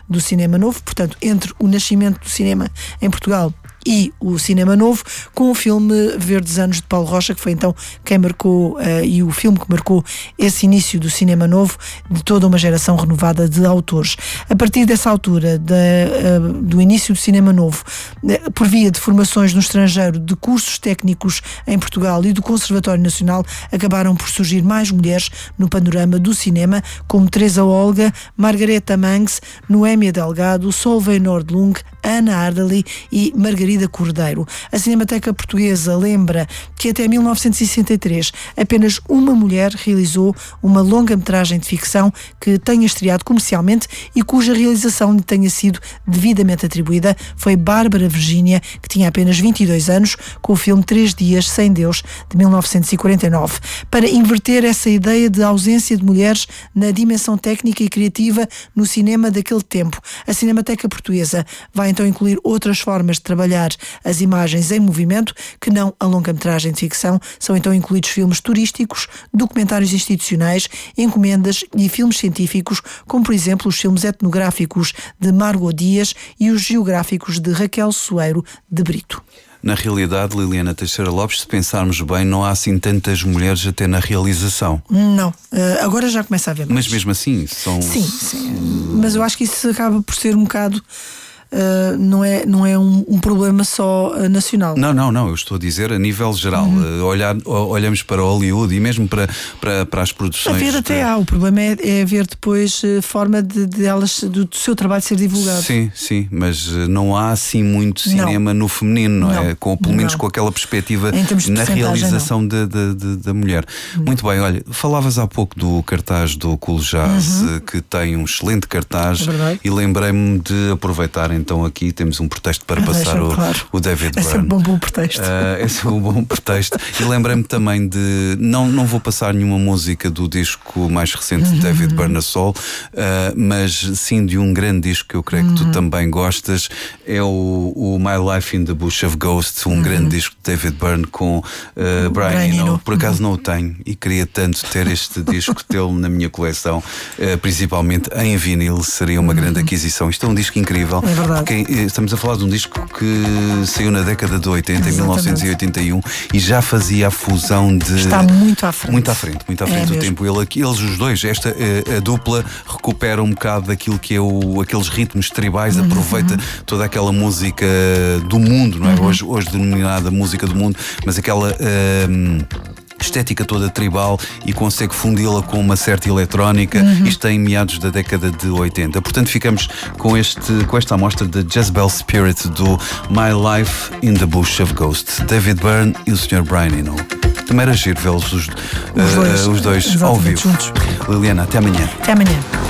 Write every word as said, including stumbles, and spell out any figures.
do cinema novo, portanto, entre o nascimento do cinema em Portugal e o cinema novo, com o filme Verdes Anos de Paulo Rocha, que foi então quem marcou, uh, e o filme que marcou esse início do cinema novo, de toda uma geração renovada de autores. A partir dessa altura, da, uh, do início do cinema novo, uh, por via de formações no estrangeiro, de cursos técnicos em Portugal e do Conservatório Nacional, acabaram por surgir mais mulheres no panorama do cinema, como Teresa Olga, Margareta Mangs, Noémia Delgado, Solveig Nordlund, Ana Ardali e Margarida Cordeiro. A Cinemateca Portuguesa lembra que até mil novecentos e sessenta e três apenas uma mulher realizou uma longa-metragem de ficção que tenha estreado comercialmente e cuja realização lhe tenha sido devidamente atribuída. Foi Bárbara Virgínia, que tinha apenas vinte e dois anos, com o filme Três Dias Sem Deus, de mil novecentos e quarenta e nove. Para inverter essa ideia de ausência de mulheres na dimensão técnica e criativa no cinema daquele tempo, a Cinemateca Portuguesa vai então incluir outras formas de trabalhar as imagens em movimento, que não a longa-metragem de ficção. São então incluídos filmes turísticos, documentários institucionais, encomendas e filmes científicos, como por exemplo os filmes etnográficos de Margot Dias e os geográficos de Raquel Soeiro de Brito. Na realidade, Liliana Teixeira Lopes, se pensarmos bem, não há assim tantas mulheres até na realização. Não, uh, agora já começa a haver mais. Mas mesmo assim são... Sim, sim, mas eu acho que isso acaba por ser um bocado... Uh, não é, não é um, um problema só uh, nacional. Não, não, não, eu estou a dizer a nível geral. Uhum. Uh, olhar, olhamos para Hollywood e mesmo para, para, para as produções. A ver até de... há, o problema é, é ver depois uh, forma de, de elas, do, do seu trabalho ser divulgado. Sim, sim, mas uh, não há assim muito cinema não. no feminino, não, não é? Com, pelo menos não. com aquela perspectiva na realização de, de, de, da mulher. Uhum. Muito bem, olha, falavas há pouco do cartaz do Cool Jazz, uhum. que tem um excelente cartaz, é e lembrei-me de aproveitar. Então aqui temos um pretexto para passar ah, o, claro. o David Byrne. Esse é um bom, bom pretexto. Uh, esse é um bom pretexto. E lembrei-me também de... Não, não vou passar nenhuma música do disco mais recente de David Byrne a sol, uh, mas sim de um grande disco que eu creio que tu também gostas. É o, o My Life in the Bush of Ghosts, um grande disco de David Byrne com uh, Brian Eno. Por acaso não o tenho e queria tanto ter este disco, tê-lo na minha coleção, uh, principalmente em vinil, seria uma grande aquisição. Isto é um disco incrível. É Porque estamos a falar de um disco que saiu na década de oitenta, em mil novecentos e oitenta e um, e já fazia a fusão de... Está muito à frente. Muito à frente, muito à frente é do tempo. Ele, eles, os dois, esta a, a dupla recupera um bocado daquilo que é o, aqueles ritmos tribais, uhum, aproveita uhum. toda aquela música do mundo, não é? Uhum. Hoje, hoje denominada música do mundo, mas aquela... Um, estética toda tribal e consegue fundi-la com uma certa eletrónica. Uhum. Isto em meados da década de oitenta. Portanto, ficamos com, este, com esta amostra de Jezebel Spirit do My Life in the Bush of Ghosts, David Byrne e o senhor Brian Eno. Também era giro vê-los os, os dois, uh, os dois ao vivo. Juntos. Liliana, até amanhã. Até amanhã.